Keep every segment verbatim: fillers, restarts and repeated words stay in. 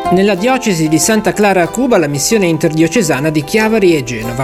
Nella diocesi di Santa Clara a Cuba la missione interdiocesana di Chiavari e Genova.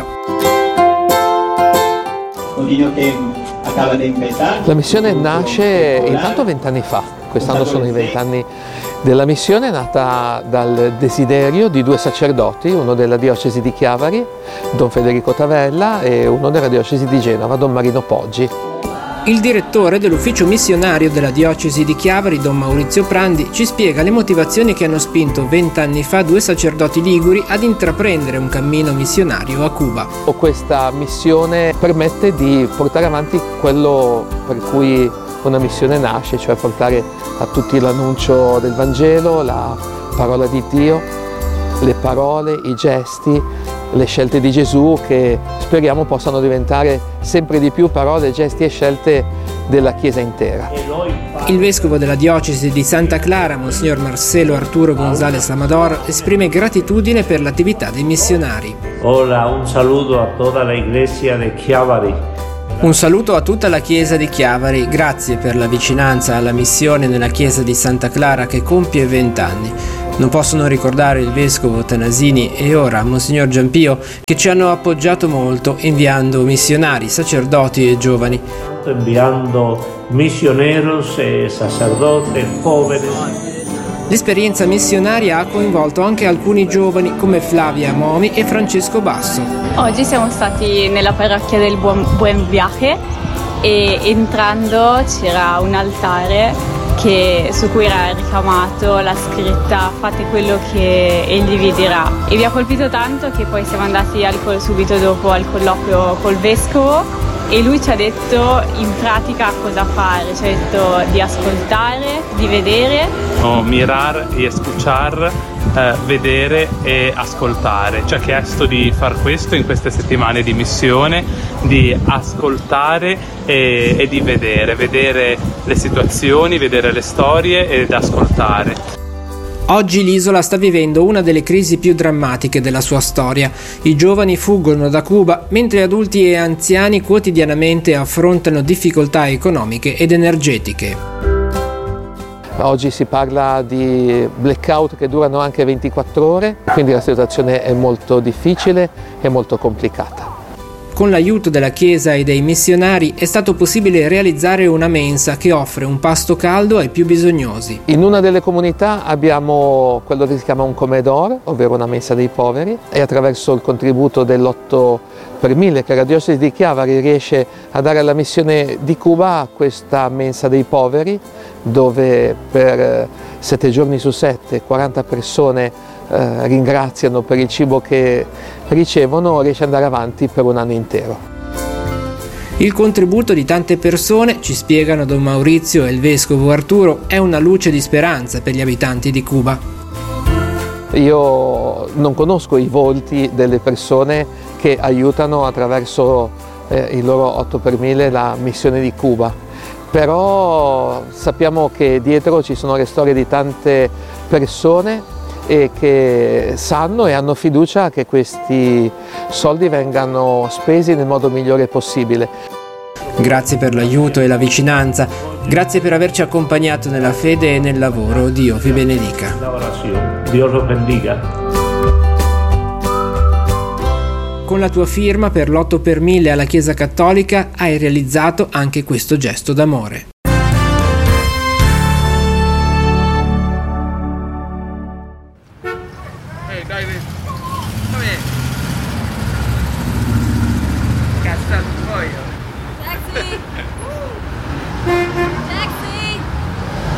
La missione nasce intanto vent'anni fa, quest'anno sono i vent'anni della missione, è nata dal desiderio di due sacerdoti, uno della diocesi di Chiavari, Don Federico Tavella, e uno della diocesi di Genova, Don Marino Poggi. Il direttore dell'ufficio missionario della diocesi di Chiavari, Don Maurizio Prandi, ci spiega le motivazioni che hanno spinto vent'anni fa due sacerdoti liguri ad intraprendere un cammino missionario a Cuba. Questa missione permette di portare avanti quello per cui una missione nasce, cioè portare a tutti l'annuncio del Vangelo, la parola di Dio, le parole, i gesti, le scelte di Gesù, che speriamo possano diventare sempre di più parole, gesti e scelte della Chiesa intera. Il vescovo della diocesi di Santa Clara, Monsignor Marcelo Arturo González Amador, esprime gratitudine per l'attività dei missionari. Hola, un saludo a tutta la Iglesia di Chiavari. Un saluto a tutta la Chiesa di Chiavari, grazie per la vicinanza alla missione nella Chiesa di Santa Clara che compie vent'anni. Non possono ricordare il vescovo Tanasini e ora Monsignor Giampio, che ci hanno appoggiato molto inviando missionari, sacerdoti e giovani. Inviando misioneros e sacerdotes poveri. L'esperienza missionaria ha coinvolto anche alcuni giovani come Flavia Momi e Francesco Basso. Oggi siamo stati nella parrocchia del Buon, Buen Viaje e entrando c'era un altare che, su cui era ricamato la scritta "fate quello che egli vi dirà", e vi ha colpito tanto che poi siamo andati al, subito dopo al colloquio col vescovo e lui ci ha detto in pratica cosa fare, ci ha detto di ascoltare, di vedere. No, mirar y escuchar, eh, vedere e ascoltare. Ci ha chiesto di far questo in queste settimane di missione, di ascoltare e, e di vedere, vedere le situazioni, vedere le storie ed ascoltare. Oggi l'isola sta vivendo una delle crisi più drammatiche della sua storia. I giovani fuggono da Cuba, mentre adulti e anziani quotidianamente affrontano difficoltà economiche ed energetiche. Oggi si parla di blackout che durano anche ventiquattro ore, quindi la situazione è molto difficile e molto complicata. Con l'aiuto della Chiesa e dei missionari è stato possibile realizzare una mensa che offre un pasto caldo ai più bisognosi. In una delle comunità abbiamo quello che si chiama un comedor, ovvero una mensa dei poveri, e attraverso il contributo dell'otto per mille che la diocesi di Chiavari riesce a dare alla missione di Cuba questa mensa dei poveri, dove per sette giorni su sette quaranta persone Eh, ringraziano per il cibo che ricevono, riesce ad andare avanti per un anno intero. Il contributo di tante persone, ci spiegano Don Maurizio e il vescovo Arturo, è una luce di speranza per gli abitanti di Cuba. Io non conosco i volti delle persone che aiutano attraverso eh, il loro otto per mille la missione di Cuba, però sappiamo che dietro ci sono le storie di tante persone e che sanno e hanno fiducia che questi soldi vengano spesi nel modo migliore possibile. Grazie per l'aiuto e la vicinanza, grazie per averci accompagnato nella fede e nel lavoro. Dio vi benedica. Dio lo bendiga. Con la tua firma per l'otto per mille alla Chiesa Cattolica hai realizzato anche questo gesto d'amore.